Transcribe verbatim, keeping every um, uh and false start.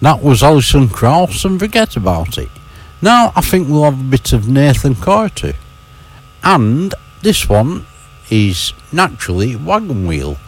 That was Alison Krauss and Forget About It. Now I think we'll have a bit of Nathan Carter. And this one is naturally Wagon Wheel.